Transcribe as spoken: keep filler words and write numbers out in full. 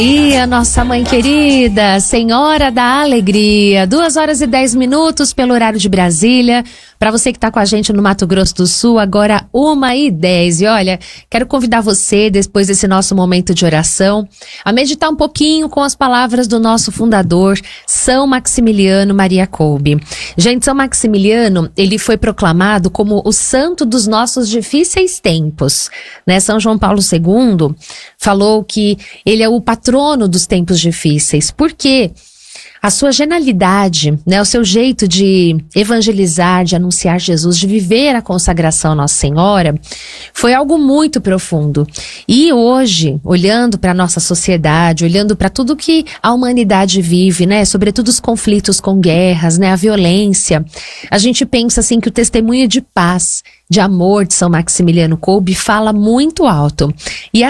E a nossa mãe querida, Senhora da Alegria, duas horas e dez minutos pelo horário de Brasília. Para você que está com a gente no Mato Grosso do Sul, agora uma e dez. E olha, quero convidar você, depois desse nosso momento de oração, a meditar um pouquinho com as palavras do nosso fundador, São Maximiliano Maria Kolbe. Gente, São Maximiliano, ele foi proclamado como o santo dos nossos difíceis tempos, né? São João Paulo segundo falou que ele é o patrono dos tempos difíceis. Por quê? A sua genialidade, né, o seu jeito de evangelizar, de anunciar Jesus, de viver a consagração à Nossa Senhora, foi algo muito profundo. E hoje, olhando para a nossa sociedade, olhando para tudo que a humanidade vive, né, sobretudo os conflitos com guerras, né, a violência, a gente pensa assim que o testemunho de paz, de amor de São Maximiliano Kolbe fala muito alto. E